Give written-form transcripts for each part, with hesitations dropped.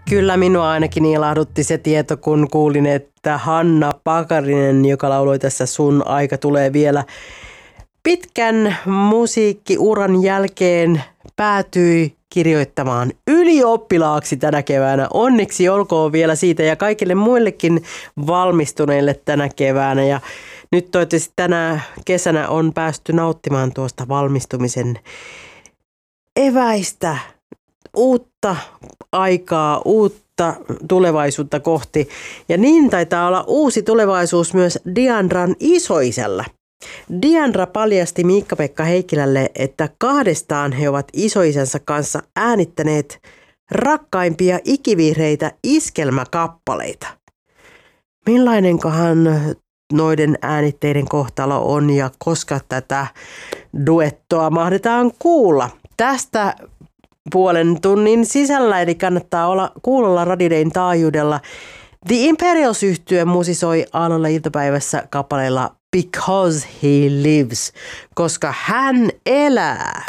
Kyllä minua ainakin ilahdutti se tieto, kun kuulin, että Hanna Pakarinen, joka lauloi tässä Sun aika tulee vielä, pitkän musiikkiuran jälkeen päätyi kirjoittamaan ylioppilaaksi tänä keväänä. Onneksi olkoon vielä siitä ja kaikille muillekin valmistuneille tänä keväänä. Ja nyt toivottavasti tänä kesänä on päästy nauttimaan tuosta valmistumisen eväistä, uutta aikaa, uutta tulevaisuutta kohti. Ja niin taitaa olla uusi tulevaisuus myös Diandran isoisällä. Diandra paljasti Miikka-Pekka Heikkilälle, että kahdestaan he ovat isoisänsä kanssa äänittäneet rakkaimpia ikivihreitä iskelmäkappaleita. Millainenkohan noiden äänitteiden kohtalo on ja koska tätä duettoa mahdetaan kuulla? Tästä puolen tunnin sisällä, eli kannattaa olla kuulolla Radio Dayn taajuudella. The Imperials-yhtye musisoi Aallolla iltapäivässä kappaleella Because He Lives, koska hän elää.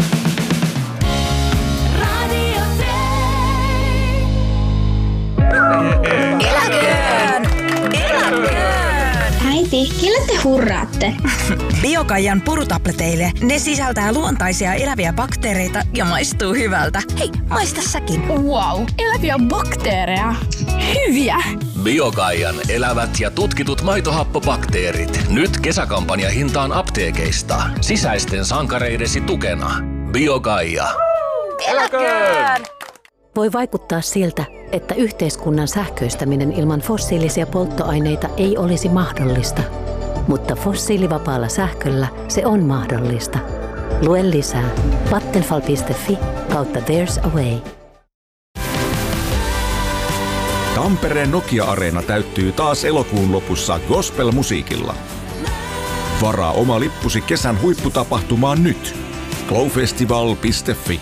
Eläköön! Eläköön! Äiti, kelle te hurraatte? Biokaijan purutableteille. Ne sisältää luontaisia eläviä bakteereita ja maistuu hyvältä. Hei, maista säkin. Wow, eläviä bakteereja. Hyviä! Biokaijan elävät ja tutkitut maitohappobakteerit. Nyt kesäkampanjahintaan apteekeista. Sisäisten sankareidesi tukena. Biokaija. Eläköön! Voi vaikuttaa siltä, että yhteiskunnan sähköistäminen ilman fossiilisia polttoaineita ei olisi mahdollista. Mutta fossiilivapaalla sähköllä se on mahdollista. Lue lisää vattenfall.fi/there's a way. Tampereen Nokia-areena täyttyy taas elokuun lopussa gospel-musiikilla. Varaa oma lippusi kesän huipputapahtumaan nyt. glowfestival.fi.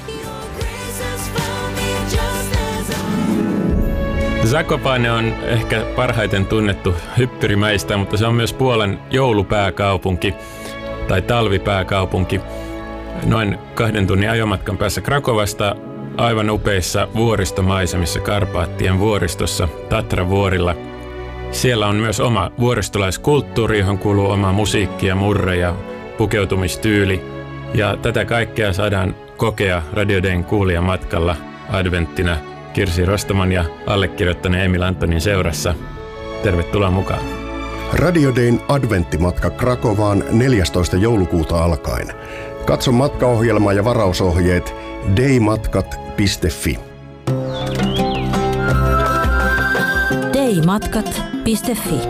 Zakopane on ehkä parhaiten tunnettu hyppyrimäistä, mutta se on myös Puolan joulupääkaupunki tai talvipääkaupunki. Noin 2 tunnin ajomatkan päässä Krakovasta aivan upeissa vuoristomaisemissa Karpaattien vuoristossa Tatravuorilla. Siellä on myös oma vuoristolaiskulttuuri, johon kuuluu oma musiikki ja murre ja pukeutumistyyli. Ja tätä kaikkea saadaan kokea Radio Dayn kuulijamatkalla adventtina Kirsi Rostaman ja allekirjoittaneen Emil Antonin seurassa. Tervetuloa mukaan. Radio Dayn adventtimatka Krakovaan 14. joulukuuta alkaen. Katso matkaohjelma ja varausohjeet daymatkat.fi. daymatkat.fi.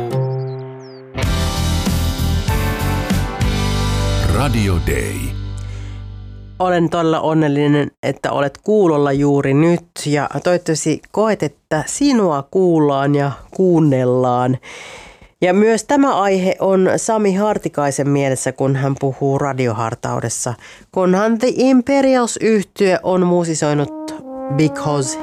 Radio Day. Olen todella onnellinen, että olet kuulolla juuri nyt ja toivottavasti koet, että sinua kuullaan ja kuunnellaan. Ja myös tämä aihe on Sami Hartikaisen mielessä, kun hän puhuu radiohartaudessa, kunhan The Imperials-yhtye on musisoinut Because